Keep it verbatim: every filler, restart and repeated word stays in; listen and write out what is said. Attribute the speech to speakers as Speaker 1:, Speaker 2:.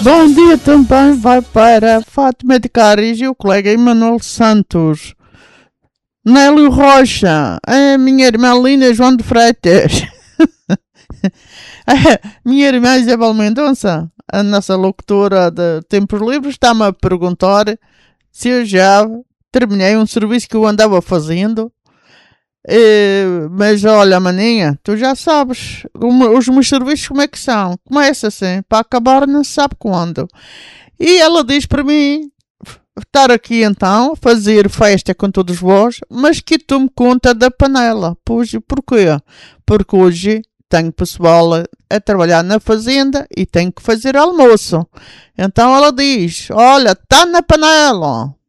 Speaker 1: Bom dia também vai para Fátima de Caris e o colega Emanuel Santos. Nélio Rocha, a minha irmã Lina João de Freitas. A minha irmã Isabel Mendonça, a nossa locutora de Tempos Livres, está-me a perguntar se eu já terminei um serviço que eu andava fazendo. Eh, mas olha, maninha, tu já sabes os meus serviços como é que são. Começa assim, para acabar não se sabe quando. E ela diz para mim estar aqui então, fazer festa com todos vós, mas que tome conta da panela. Pois, porquê? Porque hoje tenho pessoal a, a trabalhar na fazenda e tenho que fazer almoço. Então ela diz, olha, está na panela.